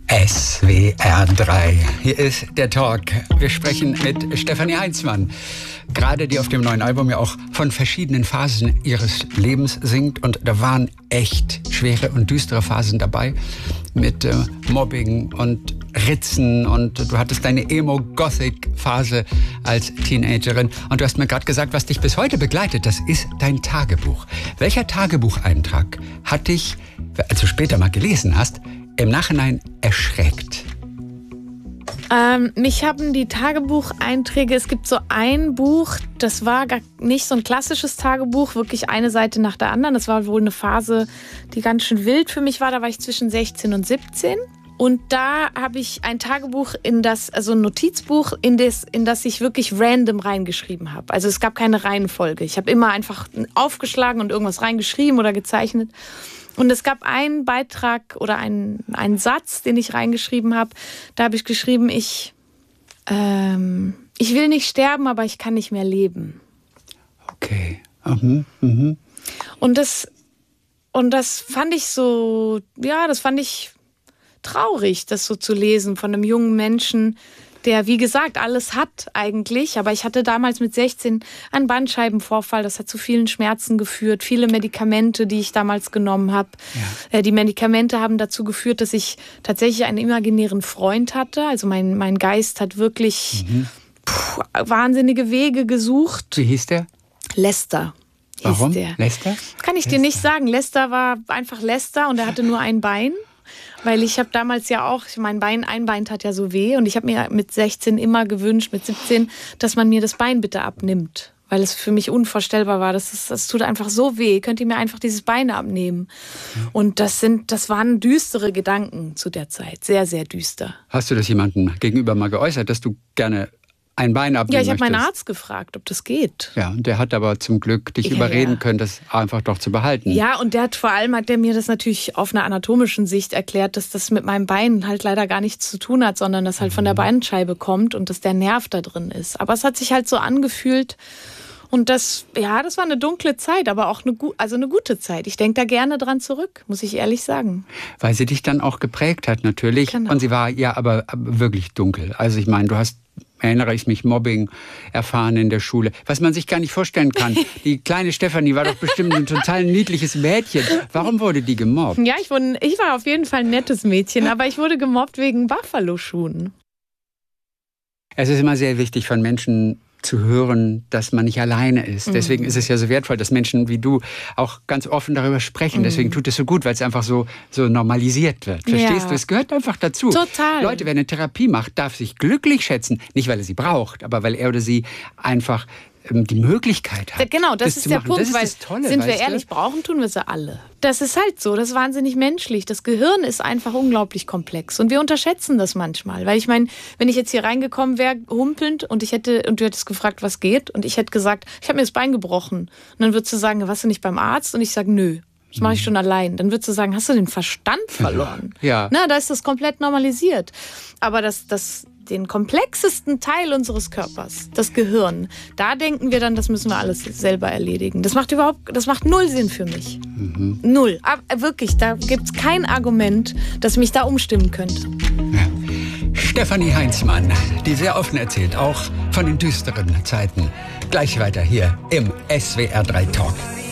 SWR 3. Hier ist der Talk. Wir sprechen mit Stefanie Heinzmann, gerade die auf dem neuen Album ja auch von verschiedenen Phasen ihres Lebens singt. Und da waren echt schwere und düstere Phasen dabei mit Mobbing und Ritzen. Und du hattest deine Emo-Gothic-Phase als Teenagerin. Und du hast mir gerade gesagt, was dich bis heute begleitet, das ist dein Tagebuch. Welcher Tagebucheintrag hat dich, als du später mal gelesen hast, im Nachhinein erschreckt? Mich haben die Tagebucheinträge, es gibt so ein Buch, das war gar nicht so ein klassisches Tagebuch, wirklich eine Seite nach der anderen. Das war wohl eine Phase, die ganz schön wild für mich war. Da war ich zwischen 16 und 17. Und da habe ich ein Tagebuch ein Notizbuch, in das ich wirklich random reingeschrieben habe. Also es gab keine Reihenfolge. Ich habe immer einfach aufgeschlagen und irgendwas reingeschrieben oder gezeichnet. Und es gab einen Beitrag oder einen Satz, den ich reingeschrieben habe. Da habe ich geschrieben, ich will nicht sterben, aber ich kann nicht mehr leben. Okay. Und das fand ich so, ja, das fand ich traurig, das so zu lesen von einem jungen Menschen, der, wie gesagt, alles hat eigentlich. Aber ich hatte damals mit 16 einen Bandscheibenvorfall. Das hat zu vielen Schmerzen geführt. Viele Medikamente, die ich damals genommen habe. Ja. Die Medikamente haben dazu geführt, dass ich tatsächlich einen imaginären Freund hatte. Also mein Geist hat wirklich wahnsinnige Wege gesucht. Wie hieß der? Lester. Warum? Lester? Kann ich dir nicht sagen. Lester war einfach Lester und er hatte nur ein Bein. Weil ich habe damals ja auch, ein Bein tat ja so weh und ich habe mir mit 16 immer gewünscht, mit 17, dass man mir das Bein bitte abnimmt. Weil es für mich unvorstellbar war. Das tut einfach so weh. Könnt ihr mir einfach dieses Bein abnehmen? Und das waren düstere Gedanken zu der Zeit. Sehr, sehr düster. Hast du das jemandem gegenüber mal geäußert, dass du gerne ein Bein abnehmen Ja, ich habe möchtest? meinen Arzt gefragt, ob das geht. Ja, und der hat aber zum Glück dich überreden können, das einfach doch zu behalten. Ja, und vor allem hat der mir das natürlich auf einer anatomischen Sicht erklärt, dass das mit meinem Bein halt leider gar nichts zu tun hat, sondern dass halt von der Bandscheibe kommt und dass der Nerv da drin ist. Aber es hat sich halt so angefühlt und das war eine dunkle Zeit, aber auch eine gute Zeit. Ich denke da gerne dran zurück, muss ich ehrlich sagen. Weil sie dich dann auch geprägt hat natürlich. Genau. Und sie war ja aber wirklich dunkel. Also ich meine, erinnere ich mich, Mobbing erfahren in der Schule. Was man sich gar nicht vorstellen kann. Die kleine Stefanie war doch bestimmt ein total niedliches Mädchen. Warum wurde die gemobbt? Ja, ich war auf jeden Fall ein nettes Mädchen, aber ich wurde gemobbt wegen Buffalo-Schuhen. Es ist immer sehr wichtig von Menschen zu hören, dass man nicht alleine ist. Deswegen ist es ja so wertvoll, dass Menschen wie du auch ganz offen darüber sprechen. Deswegen tut es so gut, weil es einfach so normalisiert wird. Verstehst du? Es gehört einfach dazu. Total. Leute, wer eine Therapie macht, darf sich glücklich schätzen. Nicht, weil er sie braucht, aber weil er oder sie einfach die Möglichkeit hat. Genau, das ist der Punkt, weil, das Tolle, sind wir ehrlich, brauchen tun wir sie alle. Das ist halt so, das ist wahnsinnig menschlich. Das Gehirn ist einfach unglaublich komplex und wir unterschätzen das manchmal. Weil ich meine, wenn ich jetzt hier reingekommen wäre, humpelnd, und du hättest gefragt, was geht, und ich hätte gesagt, ich habe mir das Bein gebrochen. Und dann würdest du sagen, warst du nicht beim Arzt? Und ich sage, nö. Das mache ich schon allein. Dann würdest du sagen, hast du den Verstand verloren? Ja. Na, da ist das komplett normalisiert. Aber den komplexesten Teil unseres Körpers, das Gehirn, da denken wir dann, das müssen wir alles selber erledigen. Das macht null Sinn für mich. Null. Aber wirklich, da gibt es kein Argument, das mich da umstimmen könnte. Ja. Stefanie Heinzmann, die sehr offen erzählt, auch von den düsteren Zeiten. Gleich weiter hier im SWR 3 Talk.